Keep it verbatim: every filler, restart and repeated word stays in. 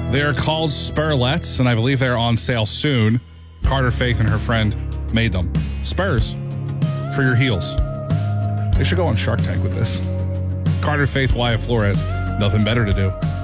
They're called Spurlets, and I believe they're on sale soon. Carter Faith and her friend made them. Spurs for your heels. They should go on Shark Tank with this. Carter Faith, Wyatt Flores, nothing better to do.